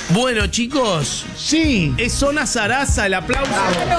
Bueno, chicos. Sí. Es Zona Sarasa, el aplauso.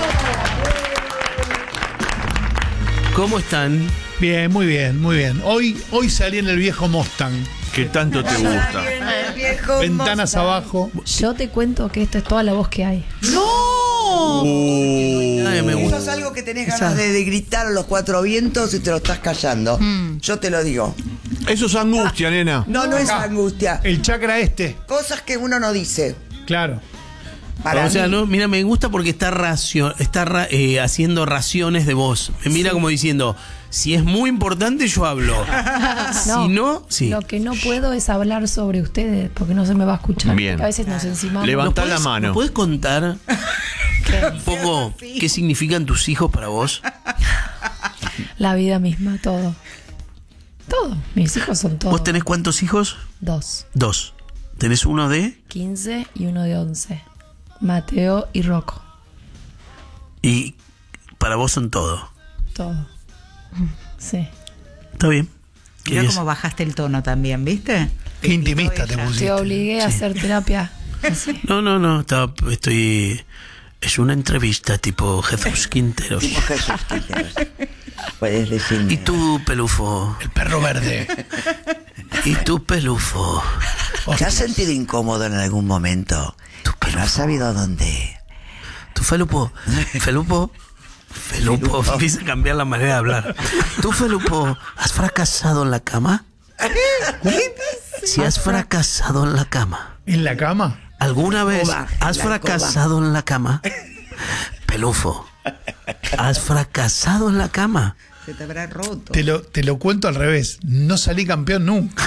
¿Cómo están? Bien, muy bien, muy bien. Hoy salí en el viejo Mustang. ¿Qué tanto te gusta? Ventanas abajo. Yo te cuento que esto es toda la voz que hay. ¡No! Ay, me Eso gusta. es algo que tenés ganas de gritar a los cuatro vientos y te lo estás callando. Yo te lo digo. Eso es angustia, nena. No es angustia. El chakra este. Cosas que uno no dice. Claro. Para O sea, mí. no, mira, me gusta porque está haciendo raciones de voz. Me mira como diciendo, si es muy importante yo hablo. Si no, sí. Lo que no puedo es hablar sobre ustedes porque no se me va a escuchar. Bien. A veces nos encimamos. Levanta ¿Nos la podés- mano. ¿nos podés contar ¿Qué? un poco qué significan tus hijos para vos? La vida misma, todo. Todo. Mis hijos son todos. ¿Vos tenés cuántos hijos? 2. 2. ¿Tenés uno de? 15 y uno de 11. Mateo y Rocco. Y para vos son todo. Todo. Sí. Está bien. Mirá ¿Qué cómo es? bajaste el tono también, ¿viste? Qué intimista te Ella. pusiste. Te obligué a hacer terapia. Así. No. Estoy. Es una entrevista tipo Jesús Quinteros. Tipo Jesús Quinteros. Puedes decirme. ¿Y tú, Pelufo? El perro verde. ¿Y tú, Pelufo? ¿Te has sentido incómodo en algún momento? Que no has sabido a dónde. ¿Tú, Felupo? ¿Felupo? Felupo, empieza a cambiar la manera de hablar. ¿Tú, Felupo, has fracasado en la cama? Si has fracasado en la cama, ¿En la cama? ¿alguna vez Coba, has la fracasado en la cama? Pelufo, ¿has fracasado en la cama? Se te habrá roto. Te lo cuento al revés. No salí campeón nunca.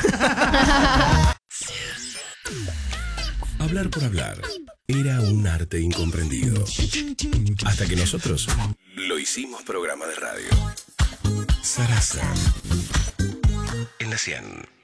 Hablar por hablar era un arte incomprendido. Hasta que nosotros lo hicimos programa de radio. Sarasa. En la 100.